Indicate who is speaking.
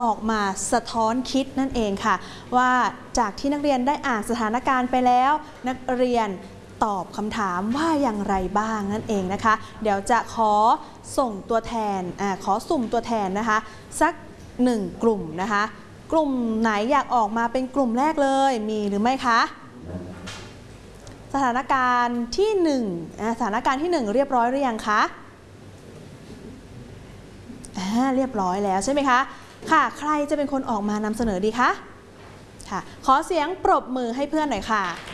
Speaker 1: ออกมาสะท้อนคิดนั่นเองค่ะว่าจากที่นักเรียนได้อ่านสถานการณ์ไปแล้วนักเรียนตอบคำถามว่าอย่างไรบ้างนั่นเองนะคะเดี๋ยวจะขอส่งตัวแทนขอสุ่มตัวแทนนะคะสัก1 กลุ่มนะคะกลุ่มไหนอยากออกมาเป็นกลุ่มแรกเลยมีหรือไม่คะสถานการณ์ที่1สถานการณ์ที่1เรียบร้อยหรือยังคะเรียบร้อยแล้วใช่ไหมคะค่ะใครจะเป็นคนออกมานำเสนอดีคะค่ะขอเสียงปรบมือให้เพื่อนหน่อยค่ะ